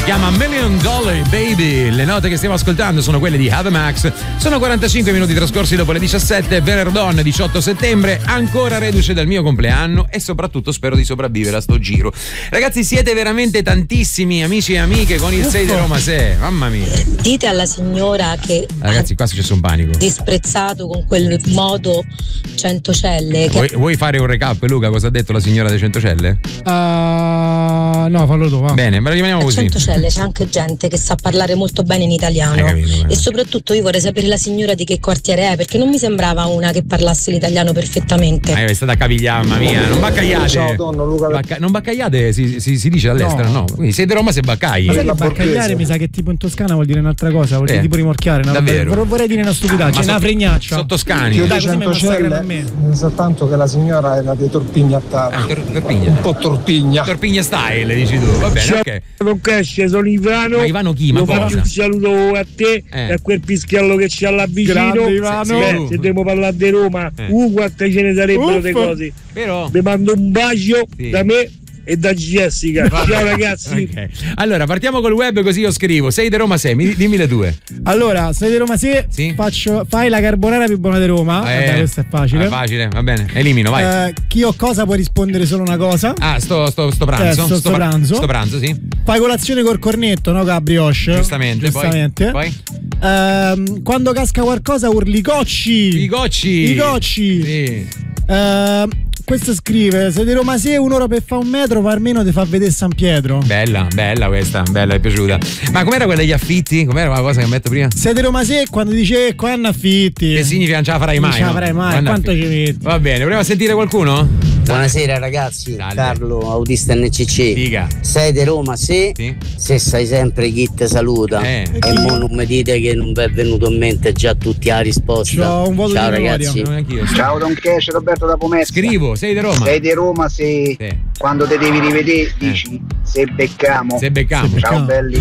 chiama Million Dollar Baby. Le note che stiamo ascoltando sono quelle di Ave Max. Sono 45 minuti trascorsi dopo le 17, venerdì 18 settembre, ancora reduce dal mio compleanno e soprattutto spero di sopravvivere a sto giro. Ragazzi, siete veramente tantissimi amici e amiche con il 6 di Roma 6. Mamma mia. Dite alla signora che ragazzi, qua c'è un panico. Disprezzato con quel modo Centocelle che... Vuoi fare un recap, Luca? Cosa ha detto la signora dei Centocelle? No, fallo tu, va. Bene, ma rimaniamo così. A Centocelle c'è anche gente che sa parlare molto bene in italiano. Capito, e soprattutto io vorrei sapere la signora di che quartiere è, perché non mi sembrava una che parlasse l'italiano perfettamente. È stata a cavigliare, mamma mia, non baccagliate. Ciao Donno, Luca. Non baccagliate, si dice all'estero, no. Quindi sei di Roma se baccagli. Ma sai che baccagliare mi sa che tipo in Toscana vuol dire un'altra cosa, vuol dire tipo rimorchiare, no? Davvero? Vorrei dire una stupidaggine, una fregnaccia. Sotto Scani. Dai, così mi massacrano a me. Soltanto che la signora era dei torpignattari. Torpigna. Un po' torpigna. Torpigna style, dici tu. Va bene, ok. Non cresce, sono Ivano. Ma Ivano chi? Ma lo cosa? faccio un saluto a te e a quel pischiello che c'è là vicino. Grande Ivano. Se dobbiamo parlare di Roma, quante ce ne sarebbero dei cose. Però vi mando un bacio da me e da Jessica. Ciao ragazzi. Okay. Allora partiamo col web così io scrivo. Sei di Roma 6, dimmi le tue. Allora, sei di Roma 6, sì? Fai la carbonara più buona di Roma. Vabbè, questo è facile. È facile, va bene. Elimino, vai. Chi o cosa puoi rispondere solo una cosa? Ah, sto pranzo. Sto pranzo. Sto pranzo, sì. Fai colazione col cornetto, no? Brioche. Giustamente. Poi? Quando casca qualcosa urli gocci. I gocci. Sì. Questo scrive: se di Roma 6 un'ora per fare un metro, ma almeno ti fa vedere San Pietro. Bella questa, bella, è piaciuta. Ma com'era quella degli affitti? Com'era la cosa che metto prima? Se di Roma 6 quando dice quando affitti. Che significa non ce la farai mai? Non ce la farai mai, quanto ci metti? Va bene, proviamo a sentire qualcuno? Buonasera ragazzi, Dale. Carlo, autista NCC. Dica. Sei di Roma, sì. Se sai sempre chi te saluta. E mo non mi dite che non vi è venuto in mente già tutti la risposta. Ciao ragazzi. Ciao Don Cash, Roberto da Pomezia. Scrivo, sei di Roma. Sei di Roma, sì. Quando te devi rivedere dici se beccamo. Ciao belli.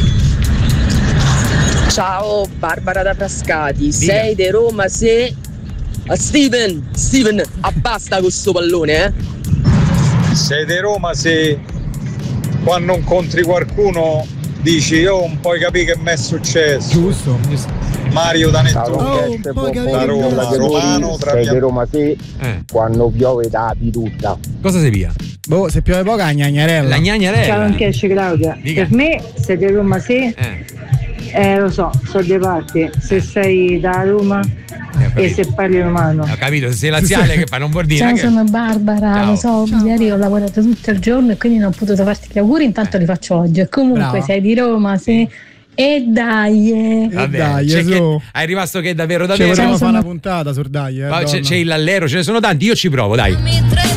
Ciao Barbara da Frascati. Sei di Roma, sì. Steven, abbasta con sto pallone, Sei di Roma se quando incontri qualcuno dici io non puoi capire che mi è successo. Giusto. Mario da Nettuno, da Roma, Romano, sei di Roma se quando piove da tutta. Cosa sei via? Boh, se piove poca la gnagnerella. La gnagnerella. Ciao anche Claudia. Dica. Per me sei di Roma se lo so dei parti. Se sei da Roma e se parli romano. Ho capito, se sei laziale che fa non vuol dire. Ciao, che... sono Barbara, Ciao. lo so, ieri ho lavorato tutto il giorno e quindi non ho potuto farti gli auguri, intanto li faccio oggi. E comunque Brava. sei di Roma, sì. E dai, Vabbè, hai rimasto che è davvero Ci vorremmo fare una puntata su dai. C'è il Lallero, ce ne sono tanti, io ci provo, dai.